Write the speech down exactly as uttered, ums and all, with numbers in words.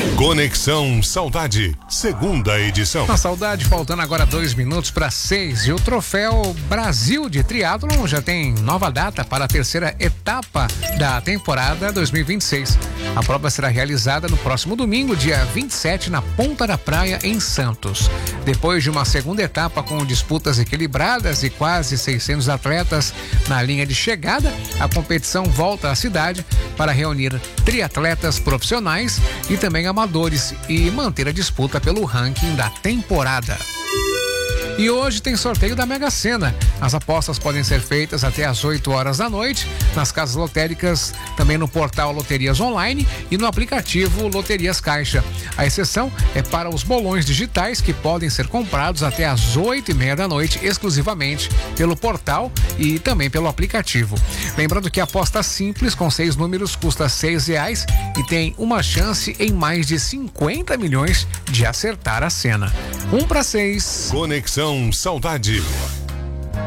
Conexão Saudade, segunda edição. A Saudade faltando agora dois minutos para seis, e o troféu Brasil de Triatlon já tem nova data para a terceira etapa da temporada dois mil e vinte e seis. A prova será realizada no próximo domingo, dia vinte e sete, na Ponta da Praia, em Santos. Depois de uma segunda etapa com disputas equilibradas e quase seiscentos atletas na linha de chegada, a competição volta à cidade para reunir triatletas profissionais e também amadores e manter a disputa pelo ranking da temporada. E hoje tem sorteio da Mega Sena. As apostas podem ser feitas até às oito horas da noite nas casas lotéricas, também no portal Loterias Online e no aplicativo Loterias Caixa. A exceção é para os bolões digitais, que podem ser comprados até às oito e meia da noite, exclusivamente pelo portal e também pelo aplicativo. Lembrando que a aposta simples com seis números custa seis reais e tem uma chance em mais de cinquenta milhões de acertar a cena. Um para seis. Conexão Saudade.